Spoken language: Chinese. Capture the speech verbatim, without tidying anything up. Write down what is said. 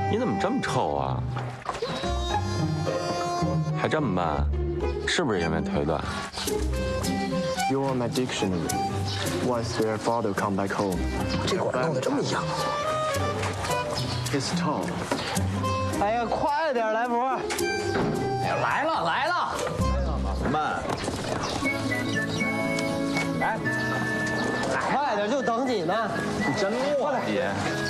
你怎么这么臭啊？还这么慢，是不是因为腿短 ？You are my dictionary. Once their father come back home. 这管弄得这么痒。 It's tall. 哎呀，快点，来福！ 哎呀，来了来了。 慢。 来，快点，就等你呢。 你真磨叽。